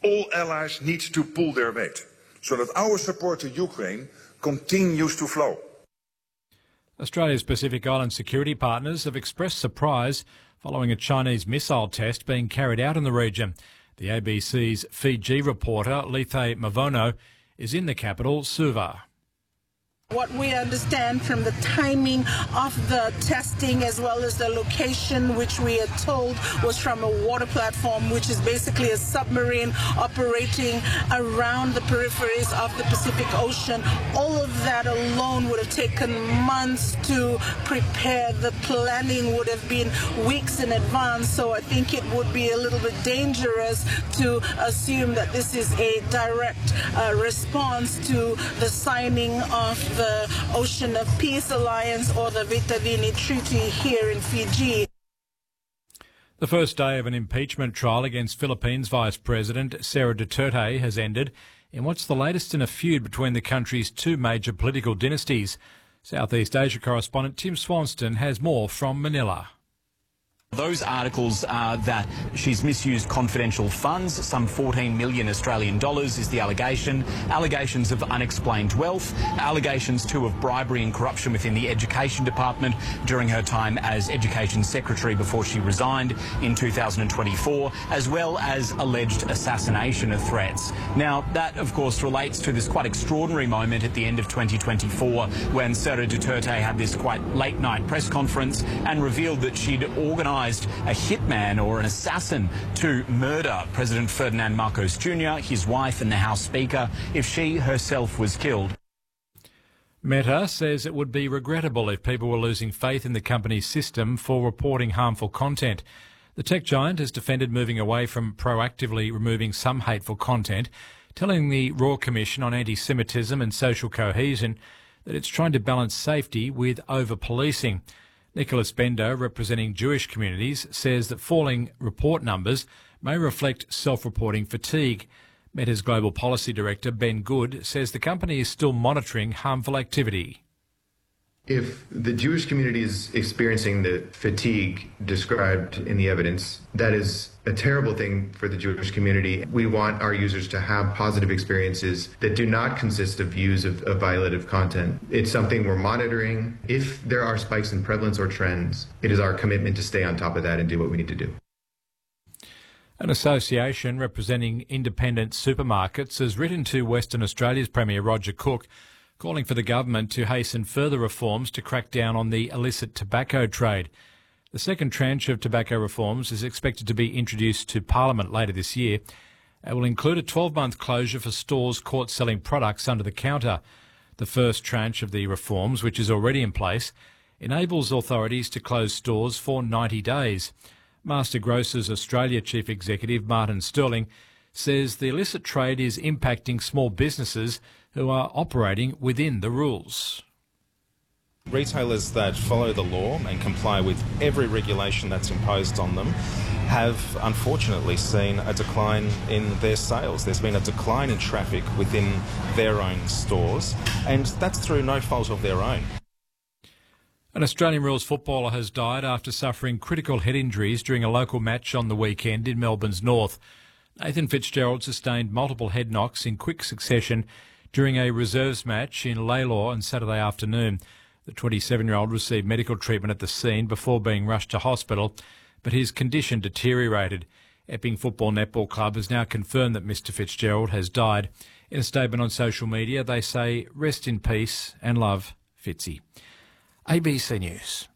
All allies need to pull their weight so that our support to Ukraine continues to flow. Australia's Pacific Island security partners have expressed surprise following a Chinese missile test being carried out in the region. The ABC's Fiji reporter, Lethe Mavono, is in the capital, Suva. What we understand from the timing of the testing as well as the location, which we are told was from a water platform, which is basically a submarine operating around the peripheries of the Pacific Ocean. All of that alone would have taken months to prepare. The planning would have been weeks in advance, so I think it would be a little bit dangerous to assume that this is a direct response to the signing of the Ocean of Peace Alliance or the Vitavini Treaty here in Fiji. The first day of an impeachment trial against Philippines Vice President Sara Duterte has ended in what's the latest in a feud between the country's two major political dynasties. Southeast Asia correspondent Tim Swanston has more from Manila. Those articles are that she's misused confidential funds. Some 14 million Australian dollars is the allegation. Allegations of unexplained wealth. Allegations too of bribery and corruption within the Education Department during her time as Education Secretary before she resigned in 2024, as well as alleged assassination of threats. Now, that, of course, relates to this quite extraordinary moment at the end of 2024 when Sara Duterte had this quite late-night press conference and revealed that she'd organised a hitman or an assassin to murder President Ferdinand Marcos Jr., his wife and the House Speaker, if she herself was killed. Meta says it would be regrettable if people were losing faith in the company's system for reporting harmful content. The tech giant has defended moving away from proactively removing some hateful content, telling the Royal Commission on Anti-Semitism and Social Cohesion that it's trying to balance safety with over-policing. Nicholas Bender, representing Jewish communities, says that falling report numbers may reflect self-reporting fatigue. Meta's Global Policy Director, Ben Good, says the company is still monitoring harmful activity. If the Jewish community is experiencing the fatigue described in the evidence, that is a terrible thing for the Jewish community. We want our users to have positive experiences that do not consist of views of violative content. It's something we're monitoring. If there are spikes in prevalence or trends, it is our commitment to stay on top of that and do what we need to do. An association representing independent supermarkets has written to Western Australia's Premier Roger Cook, calling for the government to hasten further reforms to crack down on the illicit tobacco trade. The second tranche of tobacco reforms is expected to be introduced to Parliament later this year. It will include a 12-month closure for stores caught selling products under the counter. The first tranche of the reforms, which is already in place, enables authorities to close stores for 90 days. Master Grocers Australia Chief Executive Martin Sterling says the illicit trade is impacting small businesses who are operating within the rules. Retailers that follow the law and comply with every regulation that's imposed on them have unfortunately seen a decline in their sales. There's been a decline in traffic within their own stores, and that's through no fault of their own. An Australian rules footballer has died after suffering critical head injuries during a local match on the weekend in Melbourne's north. Nathan Fitzgerald sustained multiple head knocks in quick succession during a reserves match in Lalor on Saturday afternoon. The 27-year-old received medical treatment at the scene before being rushed to hospital, but his condition deteriorated. Epping Football Netball Club has now confirmed that Mr Fitzgerald has died. In a statement on social media, they say, "Rest in peace and love, Fitzy." ABC News.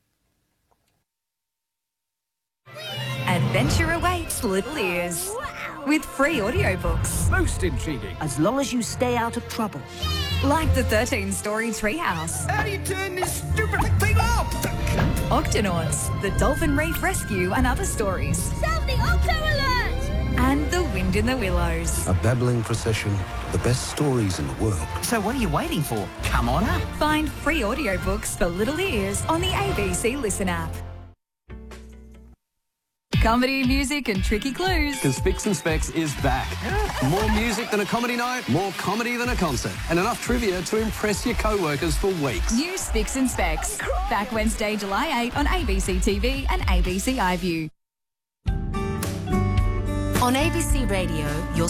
Adventure awaits Little Ears with free audiobooks. Most intriguing. As long as you stay out of trouble. Like the 13-story Treehouse. How do you turn this stupid thing off? Octonauts, the Dolphin Reef Rescue and other stories. Sound the Octo Alert! And The Wind in the Willows. A babbling procession, the best stories in the world. So what are you waiting for? Come on up. Find free audiobooks for Little Ears on the ABC Listen app. Comedy, music and tricky clues. Because Spicks and Specs is back. More music than a comedy night, more comedy than a concert, and enough trivia to impress your co-workers for weeks. New Spicks and Specs. Back Wednesday, July 8 on ABC TV and ABC iView. On ABC Radio, you're